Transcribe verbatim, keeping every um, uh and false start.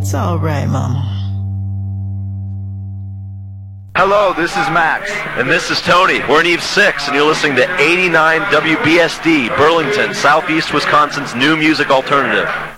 That's all right, Mama. Hello, this is Max. And this is Tony. We're in Eve six, and you're listening to eighty-nine W B S D, Burlington, Southeast Wisconsin's new music alternative.